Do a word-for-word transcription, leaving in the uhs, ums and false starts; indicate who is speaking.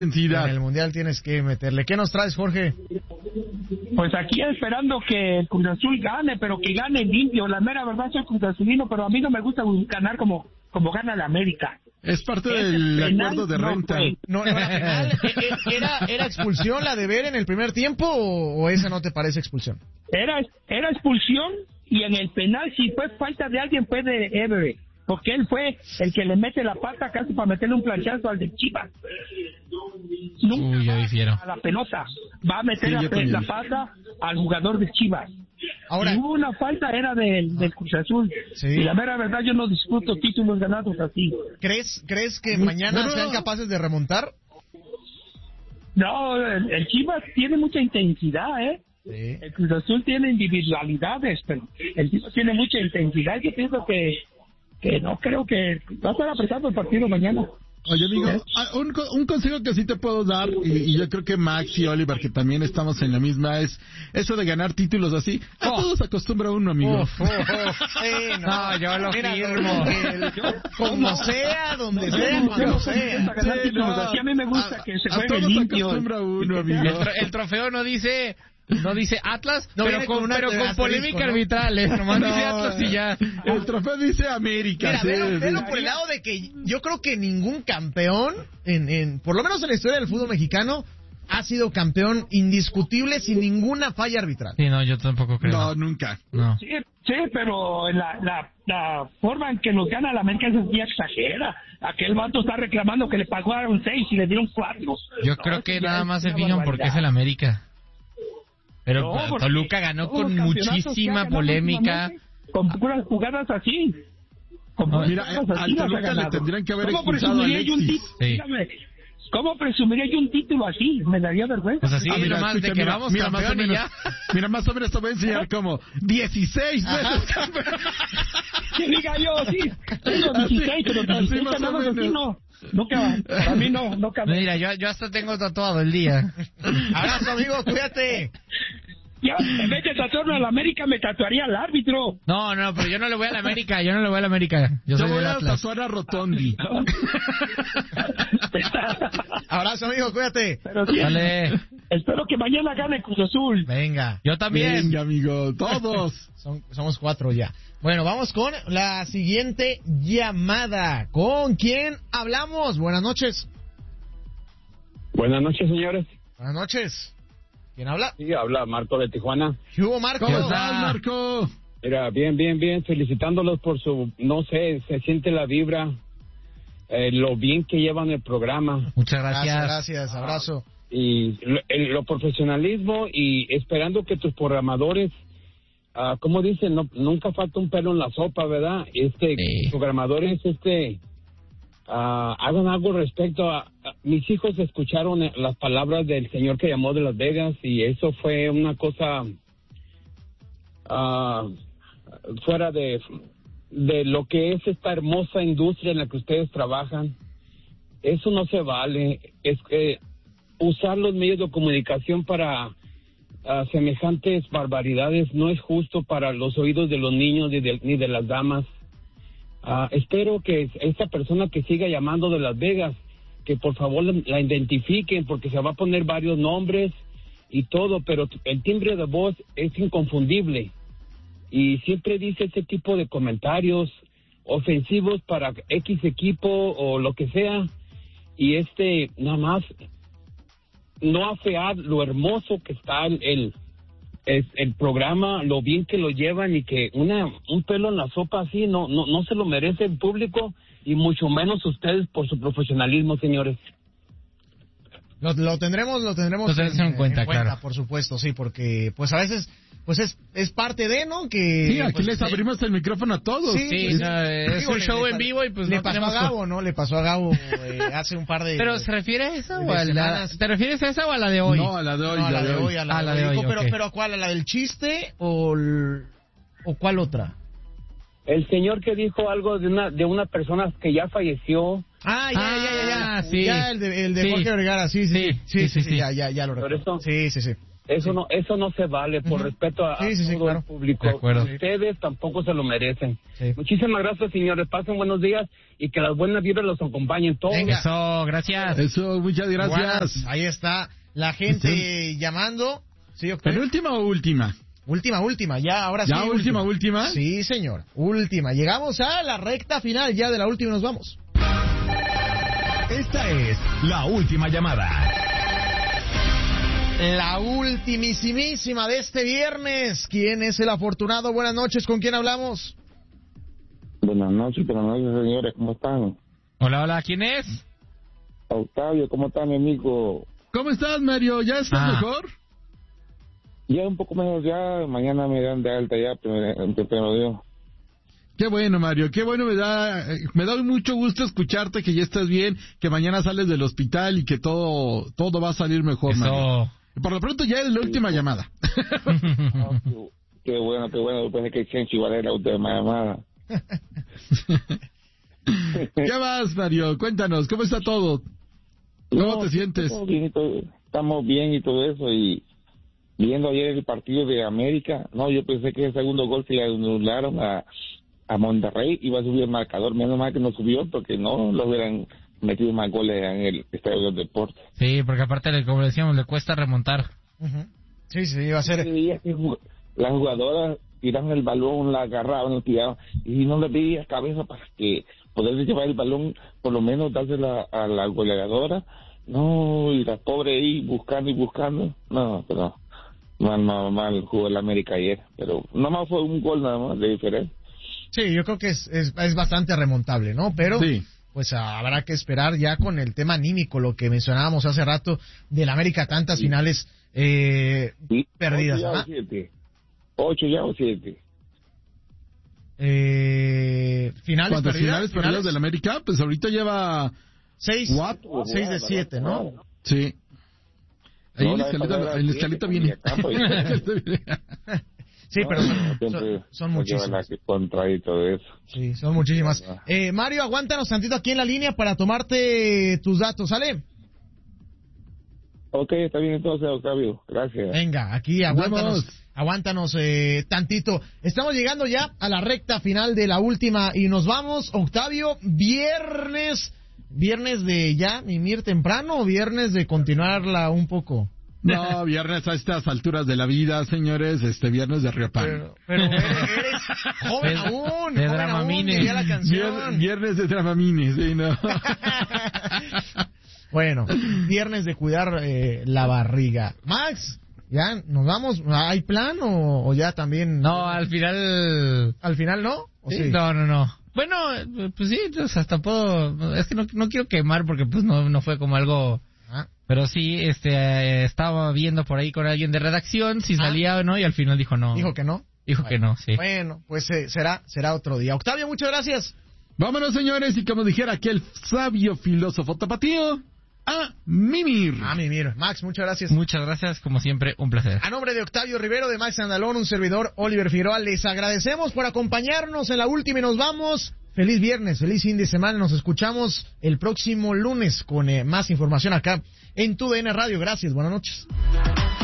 Speaker 1: En el Mundial tienes que meterle. ¿Qué nos traes, Jorge?
Speaker 2: Pues aquí esperando que el Cruz Azul gane, pero que gane limpio. La mera verdad soy Cruz Azulino, pero a mí no me gusta ganar como, como gana la América.
Speaker 3: Es parte del acuerdo de renta.
Speaker 1: No, no era penal. ¿Era, ¿Era expulsión la de Ver en el primer tiempo o, o esa no te parece expulsión?
Speaker 2: Era, era expulsión y en el penal si fue falta de alguien fue de Everett. Porque él fue el que le mete la pata casi para meterle un planchazo al de Chivas. Nunca
Speaker 4: Uy, yo difiero.
Speaker 2: a la pelota. Va a meter
Speaker 3: Sí,
Speaker 2: la, la pata al jugador de Chivas.
Speaker 1: Ahora,
Speaker 2: si hubo una falta era del, del Cruz Azul.
Speaker 1: Sí.
Speaker 2: Y la mera verdad yo no disfruto títulos ganados así.
Speaker 1: ¿Crees, ¿crees que mañana
Speaker 2: no,
Speaker 1: sean capaces de remontar?
Speaker 2: No, el, el Chivas tiene mucha intensidad, ¿eh?
Speaker 1: Sí.
Speaker 2: El Cruz Azul tiene individualidades, pero el Chivas tiene mucha intensidad. Yo pienso que que no creo que va a estar apretado el partido mañana.
Speaker 3: Oye, amigo, un, un consejo que sí te puedo dar, y, y yo creo que Max y Oliver, que también estamos en la misma, es eso de ganar títulos así. A oh. todos acostumbra uno, amigo.
Speaker 1: Oh, oh, oh. Sí, no, no, yo lo Mira, firmo. El, como sea, donde sea, cuando sea.
Speaker 2: Sí, no, a mí me gusta a, que se juegue limpio.
Speaker 3: Acostumbra uno, amigo.
Speaker 4: El, tro, el trofeo no dice... No dice Atlas, no, pero, con,
Speaker 1: con,
Speaker 4: pero con polémica ¿no? arbitral, ¿eh? Nomás no, dice Atlas y ya.
Speaker 3: El trofeo dice América.
Speaker 1: Mira,
Speaker 3: sí,
Speaker 1: velo,
Speaker 3: sí.
Speaker 1: velo por el lado de que yo creo que ningún campeón, en, en por lo menos en la historia del fútbol mexicano, ha sido campeón indiscutible sin ninguna falla arbitral.
Speaker 4: Sí, no, yo tampoco creo.
Speaker 3: No, nunca.
Speaker 4: No.
Speaker 2: Sí, sí, pero la, la, la forma en que nos gana la América es día exagera. Aquel vato está reclamando que le pagaron seis y le dieron cuatro.
Speaker 4: Yo
Speaker 2: no,
Speaker 4: creo que nada
Speaker 2: es
Speaker 4: más se fijan porque es el América. Pero no, Toluca ganó con muchísima polémica.
Speaker 2: Con puras jugadas así. Con
Speaker 3: no, mira, al Toluca le tendrían que haber expulsado a Alexis.
Speaker 2: Sí. ¿Cómo presumiría yo un título así? Me daría vergüenza.
Speaker 4: Pues así,
Speaker 3: ah, mira,
Speaker 4: nomás
Speaker 3: escucha,
Speaker 4: de que
Speaker 3: mira,
Speaker 4: vamos
Speaker 3: mira, más o menos,
Speaker 4: ya.
Speaker 3: Mira, más o menos te voy a enseñar como dieciséis veces campeón.
Speaker 2: Que diga yo, sí. Tengo dieciséis, pero dieciséis ganados así no. Nunca, para mí no, no cambia.
Speaker 4: Mira, yo, yo hasta tengo tatuado el día.
Speaker 1: Abrazo, amigo, cuídate.
Speaker 2: Yo, en vez de tatuarme a la América, me tatuaría al árbitro.
Speaker 4: No, no, pero yo no le voy a la América, yo no le voy a la América. Yo,
Speaker 3: yo
Speaker 4: soy
Speaker 3: voy
Speaker 4: del
Speaker 3: a
Speaker 4: Atlas.
Speaker 3: tatuar a Rotondi.
Speaker 1: Abrazo, amigo, cuídate.
Speaker 2: Pero sí,
Speaker 4: Dale.
Speaker 2: Espero que mañana gane Cruz Azul.
Speaker 1: Venga.
Speaker 4: Yo también.
Speaker 3: Venga, amigo, todos.
Speaker 1: Son, somos cuatro ya. Bueno, vamos con la siguiente llamada. ¿Con quién hablamos? Buenas noches.
Speaker 5: Buenas noches, señores.
Speaker 1: Buenas noches. ¿Quién habla?
Speaker 5: Sí, habla Marco de Tijuana.
Speaker 1: ¿Qué hubo, Marco?
Speaker 3: ¿Cómo estás, Marco?
Speaker 5: Mira, bien, bien, bien. Felicitándolos por su, no sé, se siente la vibra, eh, lo bien que llevan el programa.
Speaker 4: Muchas gracias.
Speaker 1: Gracias, gracias. Abrazo.
Speaker 5: Ah, y lo, el, lo profesionalismo y esperando que tus programadores, uh, como dicen, no, nunca falta un pelo en la sopa, ¿verdad? Este,
Speaker 4: sí.
Speaker 5: Programadores, este... Uh, hagan algo respecto a, a... Mis hijos escucharon las palabras del señor que llamó de Las Vegas y eso fue una cosa uh, fuera de, de lo que es esta hermosa industria en la que ustedes trabajan. Eso no se vale. Es que usar los medios de comunicación para uh, semejantes barbaridades no es justo para los oídos de los niños ni de, ni de las damas. Uh, espero que esta persona que siga llamando de Las Vegas, que por favor la, la identifiquen porque se va a poner varios nombres y todo, pero el timbre de voz es inconfundible y siempre dice ese tipo de comentarios ofensivos para X equipo o lo que sea y este nada más no afear lo hermoso que está el, el es el programa, lo bien que lo llevan y que una un pelo en la sopa así no no no se lo merece el público y mucho menos ustedes por su profesionalismo, señores.
Speaker 1: Lo, lo tendremos, lo tendremos
Speaker 4: en, en, cuenta,
Speaker 1: en cuenta,
Speaker 4: claro.
Speaker 1: Por supuesto, sí, porque pues a veces pues es es parte de, ¿no? Que
Speaker 3: sí, aquí
Speaker 1: pues,
Speaker 3: les abrimos el micrófono a todos.
Speaker 4: Sí, sí, no, es digo, un show le, en vivo y pues
Speaker 1: le
Speaker 4: no
Speaker 1: pasó a Gabo, ¿no? Le pasó a Gabo eh, hace un par de.
Speaker 4: Pero se refiere a esa o a la ¿te refieres a esa o a la de hoy?
Speaker 3: No, a la de hoy,
Speaker 1: no, a la de hoy, a la,
Speaker 4: a la
Speaker 1: de
Speaker 4: hoy.
Speaker 1: hoy.
Speaker 4: Digo,
Speaker 1: pero
Speaker 4: okay.
Speaker 1: pero ¿a cuál? ¿A la del chiste o el, o cuál otra?
Speaker 5: El señor que dijo algo de una de una persona que ya falleció.
Speaker 1: Ah, ya, ah, ya, ya, ya.
Speaker 4: Sí.
Speaker 1: Ya el de, el de
Speaker 4: sí.
Speaker 1: Jorge Vergara, sí, sí, sí, sí, sí, sí, sí, sí, ya, ya, ya lo recuerdo.
Speaker 5: ¿Por eso?
Speaker 1: Sí, sí, sí.
Speaker 5: Eso no eso no se vale, por uh-huh. respeto a,
Speaker 1: sí, sí, sí,
Speaker 5: a todo
Speaker 1: claro.
Speaker 5: el público. Ustedes tampoco se lo merecen. Sí. Muchísimas gracias, señores. Pasen buenos días y que las buenas vibras los acompañen todos.
Speaker 4: Venga. Eso, gracias.
Speaker 3: Eso, muchas gracias.
Speaker 1: Buenas. Ahí está la gente sí. llamando. Sí,
Speaker 3: ¿Penúltima o última?
Speaker 1: Última, última, ya, ahora sí.
Speaker 3: ¿Ya última, última?
Speaker 1: Sí, señor, última. Llegamos a la recta final ya de la última y nos vamos.
Speaker 6: Esta es la última llamada.
Speaker 1: La ultimísimísima de este viernes. ¿Quién es el afortunado? Buenas noches, ¿con quién hablamos?
Speaker 7: Buenas noches, buenas noches, señores, ¿cómo están?
Speaker 4: Hola, hola, ¿quién es?
Speaker 7: Octavio, ¿cómo está, mi amigo?
Speaker 3: ¿Cómo estás, Mario? ¿Ya estás ah. mejor?
Speaker 7: Ya un poco menos, ya mañana me dan de alta ya, pero, pero Dios.
Speaker 3: Qué bueno, Mario, qué bueno, me da me da mucho gusto escucharte, que ya estás bien, que mañana sales del hospital y que todo todo va a salir mejor,
Speaker 4: Eso.
Speaker 3: Mario. Por lo pronto ya es la última sí. llamada.
Speaker 7: Oh, qué, qué bueno, qué bueno, después de que Chenchi igual era la última llamada.
Speaker 3: ¿Qué más, Mario? Cuéntanos, ¿cómo está todo? ¿Cómo no, te sientes?
Speaker 7: Bien y todo, estamos bien y todo eso, y viendo ayer el partido de América, no, yo pensé que el segundo gol que le anularon a, a Monterrey iba a subir el marcador, menos mal que no subió, porque no lo hubieran metido más goles en el Estadio del Deporte.
Speaker 4: Sí, porque aparte, como decíamos, le cuesta remontar.
Speaker 1: Uh-huh. Sí, sí, iba a ser...
Speaker 7: Las jugadoras tiraban el balón, la agarraban, lo tiraban, y no le pedía cabeza para que poder llevar el balón, por lo menos dársela a la goleadora. No, y la pobre ahí buscando y buscando. No, pero mal, mal, mal jugó el América ayer, pero nada más fue un gol nada más de diferencia.
Speaker 1: Sí, yo creo que es, es, es bastante remontable, ¿no? Pero... Sí. Pues habrá que esperar ya con el tema anímico, lo que mencionábamos hace rato del América, tantas sí. finales eh, sí. perdidas.
Speaker 7: Ocho ya, o siete. Ocho ya o siete.
Speaker 1: Eh, finales
Speaker 3: ¿Cuántas
Speaker 1: perdidas?
Speaker 3: finales perdidas del América? Pues ahorita lleva
Speaker 1: seis,
Speaker 3: cuatro,
Speaker 1: seis de siete, ¿no?
Speaker 3: Sí. Ahí no, en la escaleta, en la escaleta viene.
Speaker 1: Sí, pero son, son, son muchísimas.
Speaker 7: Contra y todo eso.
Speaker 1: Sí, son muchísimas. Eh, Mario, aguántanos tantito aquí en la línea para tomarte tus datos, ¿sale?
Speaker 7: Ok, está bien entonces, Octavio. Gracias.
Speaker 1: Venga, aquí aguántanos, aguántanos eh, tantito. Estamos llegando ya a la recta final de la última y nos vamos, Octavio, viernes, viernes de ya mimir temprano o viernes de continuarla un poco.
Speaker 3: No, viernes a estas alturas de la vida, señores, este viernes de Río Pan.
Speaker 1: Pero, pero eres, eres joven aún,
Speaker 4: de
Speaker 1: joven
Speaker 4: Dramamine.
Speaker 1: aún, la canción.
Speaker 3: Vier, viernes de Dramamine, sí, no.
Speaker 1: Bueno, viernes de cuidar eh, la barriga. Max, ¿ya nos vamos? ¿Hay plan o, o ya también?
Speaker 4: No, al final...
Speaker 1: ¿Al final no? ¿O
Speaker 4: sí,
Speaker 1: sí?
Speaker 4: No, no, no. Bueno, pues sí, pues hasta puedo... Es que no, no quiero quemar porque pues no, no fue como algo... Pero sí, este, eh, estaba viendo por ahí con alguien de redacción si salía ah. o no, y al final dijo no.
Speaker 1: ¿Dijo que no?
Speaker 4: Dijo
Speaker 1: bueno,
Speaker 4: que no, sí.
Speaker 1: Bueno, pues eh, será será otro día. Octavio, muchas gracias.
Speaker 3: Vámonos, señores, y como dijera aquel sabio filósofo tapatío, a mimir.
Speaker 1: A mimir. Max, muchas gracias.
Speaker 4: Muchas gracias, como siempre, un placer.
Speaker 1: A nombre de Octavio Rivero, de Max Andalón, un servidor, Oliver Figueroa, les agradecemos por acompañarnos en la última y nos vamos. Feliz viernes, feliz fin de semana. Nos escuchamos el próximo lunes con eh, más información acá en Tu D N Radio. Gracias, buenas noches.